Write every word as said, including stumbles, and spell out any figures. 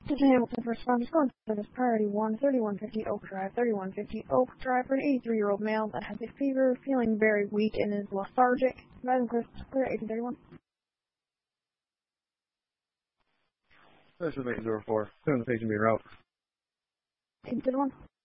This is Hamilton for responders going to this priority one, thirty-one fifty Oak Drive, thirty-one fifty Oak Drive for an eighty-three-year-old male that has a fever, feeling very weak and is lethargic. Madam Chris, clear eighteen thirty-one. This is eight zero four. Send the patient to your route. eighteen thirty-one.